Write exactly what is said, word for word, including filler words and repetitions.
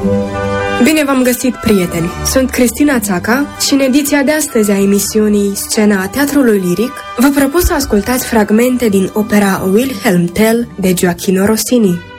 Bine v-am găsit, prieteni! Sunt Cristina Țaca și în ediția de astăzi a emisiunii Scena a Teatrului Liric vă propun să ascultați fragmente din opera Wilhelm Tell de Gioachino Rossini.